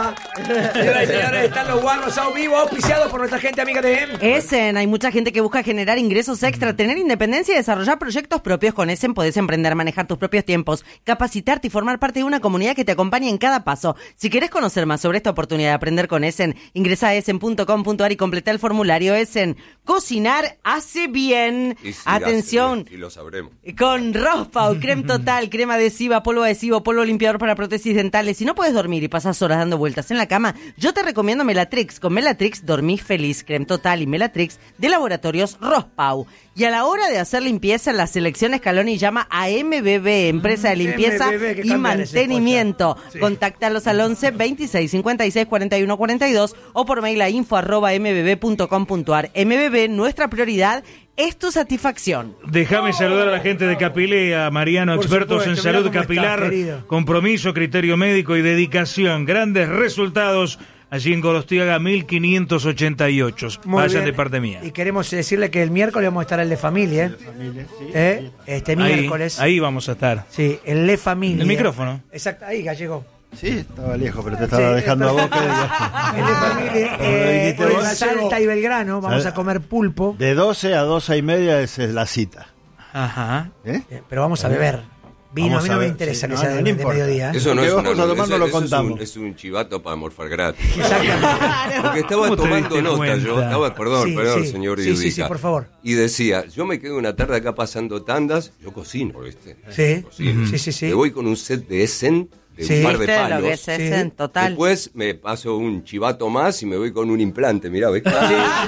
Señoras y señores, están los guarros a vivo, auspiciados por nuestra gente amiga de Essen. Hay mucha gente que busca generar ingresos extra, tener independencia y desarrollar proyectos propios. Con Essen podés emprender, manejar tus propios tiempos, capacitarte y formar parte de una comunidad que te acompañe en cada paso. Si querés conocer más sobre esta oportunidad de aprender con Essen, ingresa a essen.com.ar y completa el formulario. Essen, cocinar hace bien. Y sí, Atención. hace bien, y lo sabremos. Con Rospau, crema total, crema adhesiva, polvo adhesivo, polvo limpiador para prótesis dentales. Si no puedes dormir y pasas horas dando vueltas en la cama, yo te recomiendo Melatrix. Con Melatrix dormís feliz. Crema total y Melatrix de Laboratorios Rospau. Y a la hora de hacer limpieza, la selección Scaloni llama a MBB, empresa de limpieza MBB, y mantenimiento. Sí. Contáctalos al 11 26 56 41 42 o por mail a info@mbb.com.ar. MBB, nuestra prioridad es tu satisfacción. Déjame saludar a la gente de Capilea, Mariano, Por expertos supuesto, en salud mirá cómo capilar, estás, querido. compromiso, criterio médico y dedicación. Grandes resultados allí en Gorostiaga 1588. Muy Vayan bien. de parte mía. Y queremos decirle que el miércoles vamos a estar en Le Familia. Este miércoles. Ahí vamos a estar. Sí, en Le Familia. El micrófono. Exacto, ahí, Gallego. Sí, estaba lejos, pero te estaba Sí, dejando a vos que En Le Familia, dijiste vos. en Salta y Belgrano, vamos ¿Sabes? a comer pulpo, de 12 a 12 y media es la cita. Ajá. pero vamos a beber. Vino, Vamos a mí no a me ver, interesa sí, que no, sea no de importa. mediodía. Eso no Porque es vos una cuando tomás no lo eso contamos. es un chivato para morfar gratis. Exactamente. Porque estaba ¿Cómo te tomando diste nota cuenta? yo, perdón, Sí. señor Sí, Yudica. sí, por favor. Y decía, yo me quedo una tarde acá pasando tandas, yo cocino, ¿viste? Sí, Cocino. sí. Me voy con un set de Essen, de Sí. un par de ¿Viste lo que palos. es Essen? Total. Después me paso un chivato más y me voy con un implante, mirá, ¿ves? Bueno,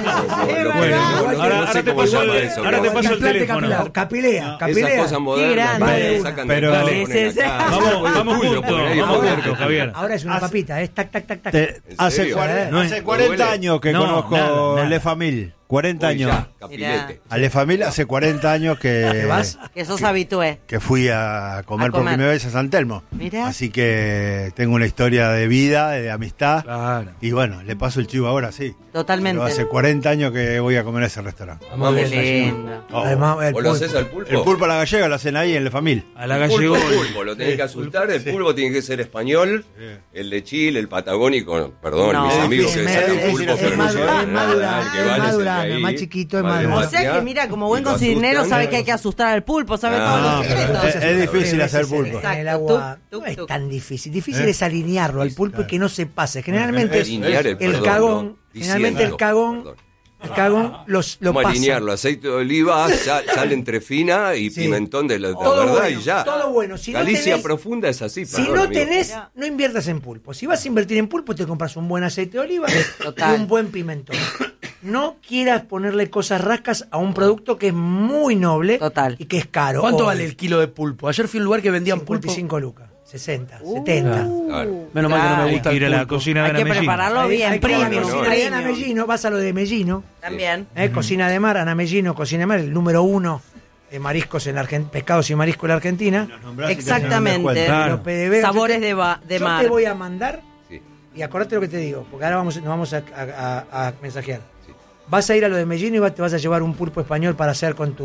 ahora te paso el teléfono. Capilea. Esas cosas modernas grande. que Qué le sacan Pero- de acá, Sí, le ponen sí, sí. acá. Vamos Tuyo, juntos, por ahí, vamos joder. juntos, Javier. Ahora es una papita, tac, tac, tac, tac. Hace, serio? No es- hace 40 duele. años que No, conozco nada. Le Famille. 40 Voy años. ya, capilete. A Le Famille hace 40 años ¿Te vas? Que sos habitué. que fui a comer por comer. primera vez a San Telmo. Mirá. Así que tengo una historia de vida, de amistad. Claro. Y bueno, le paso el chivo ahora, sí. Totalmente. Pero hace 40 años que voy a comer a ese restaurante. Vamos Qué allí. lindo. Oh. Además, el ¿O lo pulpo. haces al pulpo? El pulpo a la gallega lo hacen ahí en Le Famille. A la Pulpo, gallegón. pulpo, lo tenés que asustar, el pulpo tiene que ser español, el de Chile, el patagónico, perdón, No. mis amigos que Es sacan más- pulpo, es pero no más- saben es más nada, dura- el que es vale más es el dura, de ahí, más chiquito, es va más de dura. O sea que mira, como buen y lo cocinero asustan. sabe que hay que asustar al pulpo, sabe todos No, los pero secretos. es difícil hacer Veces pulpo. En el Exacto, agua tuc, no es tuc. tan difícil. Difícil es alinearlo al pulpo y que no se pase. Generalmente Alinear el perdón, cagón, ¿no? generalmente el Diciendo, cagón, perdón. el cagón lo Vamos a pasa. alinearlo, aceite de oliva, sal entre fina y Sí. pimentón de la Todo verdad bueno, y ya. todo bueno. Si no Galicia tenés- profunda es así, Si perdón, no amigo. tenés, no inviertas en pulpo. Si vas a invertir en pulpo, te compras un buen aceite de oliva Total. y un buen pimentón. No quieras ponerle cosas rascas a un producto que es muy noble Total. y que es caro. ¿Cuánto Obvio. vale el kilo de pulpo? Ayer fui a un lugar que vendían pulpo. 55 lucas, 60, 70. Claro. Menos mal que no me Hay gusta que ir a el la pulpo. cocina de Hay la que Mellín. prepararlo bien, Hay que ir a la premium. cocina de Ana Mellino, vas a lo de Mellino, También. Cocina de Mar, Ana Mellino, Cocina de Mar, el número 1 de mariscos en pescados y mariscos en la Argentina. Exactamente. Claro. Los PDB, Sabores yo te- de yo mar. te voy a mandar, Sí. y acordate lo que te digo, porque ahora nos vamos a mensajear. Vas a ir a lo de Mellino y te vas a llevar un pulpo español para hacer con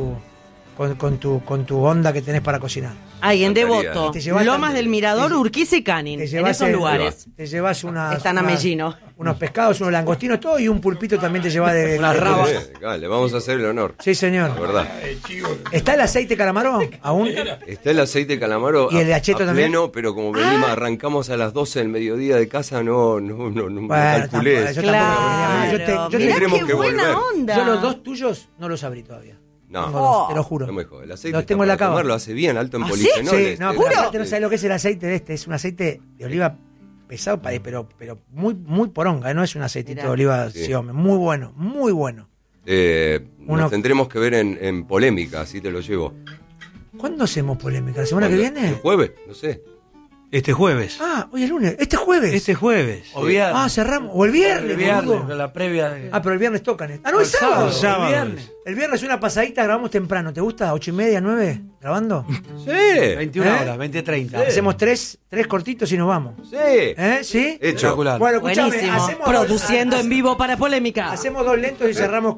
tu onda que tenés para cocinar. Ahí en Faltaría. Devoto, Te llevas Lomas también. del Mirador, Urquiza y Canin. Te En llevas esos lugares. Te llevas Están a Mellino. unos pescados, unos langostinos, todo, y un pulpito también te llevas de Unas rabas. Le vamos a hacer el honor. Sí, señor. La verdad. ¿Está el aceite calamaro aún? Está el aceite de calamaro ¿Y el de acheto a también? pleno, pero como venimos, arrancamos a las 12 del mediodía de casa, no Bueno, calculé. tampoco, yo Claro. yo te- Mirá Tendremos qué que buena volver. onda. yo los dos tuyos no los abrí todavía. No, Tengo dos, te lo juro. no me jode. El aceite Los está tengo en la para cava. tomar, lo hace bien, alto en ¿Ah, sí? polifenoles. Sí, no, pero ¿Juro? aparte no sabes lo que es el aceite de este. Es un aceite de oliva pesado, pero muy, muy poronga. No es un aceitito Mirá. de oliva, Sí. sí, hombre. Muy bueno, muy bueno. Uno- Nos tendremos que ver en polémica, así te lo llevo. ¿Cuándo hacemos polémica? ¿La semana que ¿Cuándo? viene? ¿El jueves? No sé. Este jueves. Ah, hoy es lunes. Este jueves. Este jueves. O viernes. Ah, cerramos. O el viernes. El viernes, boludo. la previa de... Ah, pero el viernes tocan. Ah, no, El es sábado. sábado. El viernes. El viernes una pasadita, grabamos temprano. ¿Te gusta? ¿8:30, 9? ¿Grabando? Sí. 21 ¿Eh? horas, 20:30. Hacemos tres cortitos y nos vamos. Sí. ¿Sí? Hecho. Espectacular. Bueno, escuchame, Buenísimo. hacemos Produciendo dos, en vivo para Polémica. hacemos dos lentos y cerramos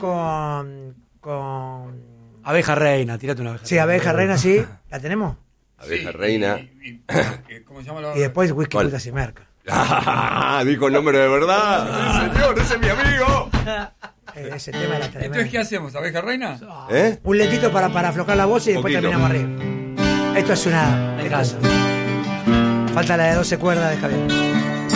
con Abeja reina, tirate una abeja. sí, abeja reina, sí. ¿La tenemos? Abeja reina. ¿Cómo se llama la Y después whisky, ¿Cuál? putas y merca. Dijo el nombre de verdad. Sí, señor, ese es mi amigo. Ese tema era tremendo. Entonces, ¿qué hacemos? ¿Abeja reina? Un lentito para aflojar la voz y después Poquito. terminamos arriba. Esto es una. Me encanta. Falta la de 12 cuerdas de Javier.